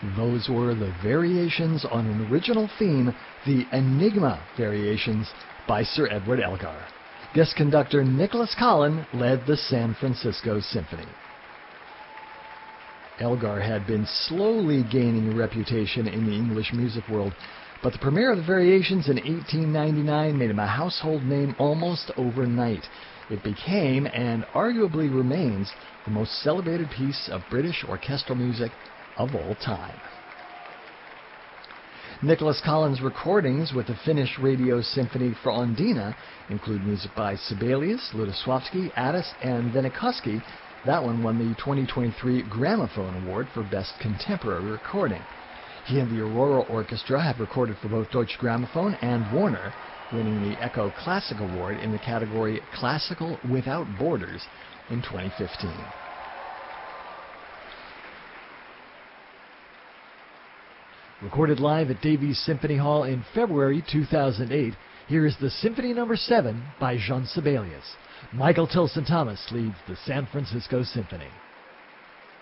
Those were the variations on an original theme, the Enigma Variations by Sir Edward Elgar. Guest conductor Nicholas Collin led the San Francisco Symphony. Elgar had been slowly gaining a reputation in the English music world, but the premiere of the Variations in 1899 made him a household name almost overnight. It became, and arguably remains, the most celebrated piece of British orchestral music of all time. Nicholas Collin's recordings with the Finnish Radio Symphony for Ondina include music by Sibelius, Lutoslawski, Addis, and Vennikoski. That one won the 2023 Gramophone Award for Best Contemporary Recording. He and the Aurora Orchestra have recorded for both Deutsche Grammophon and Warner, winning the Echo Classic Award in the category Classical Without Borders in 2015. Recorded live at Davies Symphony Hall in February 2008, here is the Symphony No. 7 by Jean Sibelius. Michael Tilson Thomas leads the San Francisco Symphony.